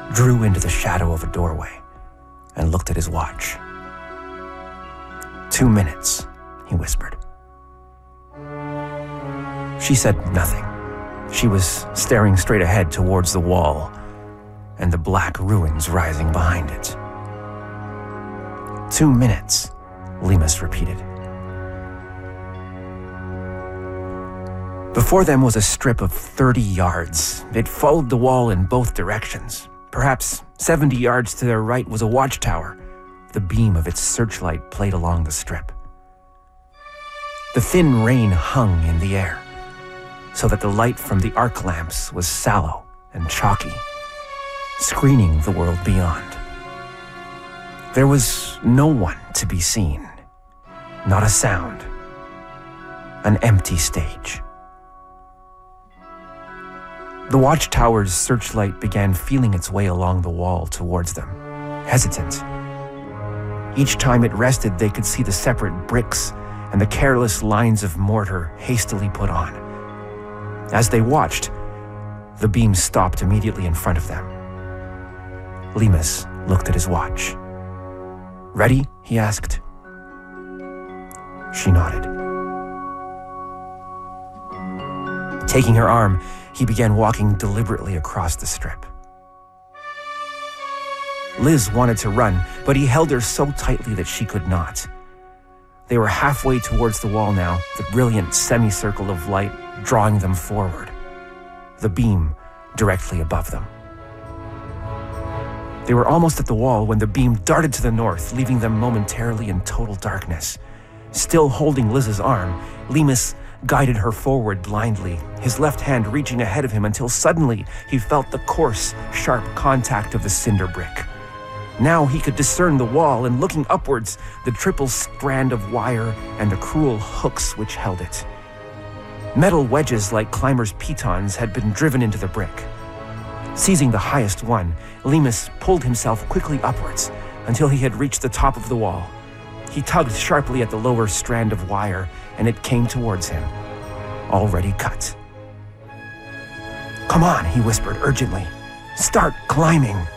drew into the shadow of a doorway and looked at his watch. 2 minutes, he whispered. She said nothing. She was staring straight ahead towards the wall and the black ruins rising behind it. 2 minutes, Lemus repeated. Before them was a strip of 30 yards. It followed the wall in both directions. Perhaps 70 yards to their right was a watchtower. The beam of its searchlight played along the strip. The thin rain hung in the air, so that the light from the arc lamps was sallow and chalky, screening the world beyond. There was no one to be seen, not a sound, an empty stage. The watchtower's searchlight began feeling its way along the wall towards them, hesitant. Each time it rested, they could see the separate bricks and the careless lines of mortar hastily put on. As they watched, the beam stopped immediately in front of them. Lemus looked at his watch. "Ready?" he asked. She nodded. Taking her arm, he began walking deliberately across the strip. Liz wanted to run, but he held her so tightly that she could not. They were halfway towards the wall now, the brilliant semicircle of light drawing them forward, the beam directly above them. They were almost at the wall when the beam darted to the north, leaving them momentarily in total darkness. Still holding Liz's arm, Lemus guided her forward blindly, his left hand reaching ahead of him until suddenly he felt the coarse, sharp contact of the cinder brick. Now he could discern the wall, and looking upwards, the triple strand of wire and the cruel hooks which held it. Metal wedges like climbers' pitons had been driven into the brick. Seizing the highest one, Lemus pulled himself quickly upwards until he had reached the top of the wall. He tugged sharply at the lower strand of wire, and it came towards him, already cut. "Come on," he whispered urgently. "Start climbing."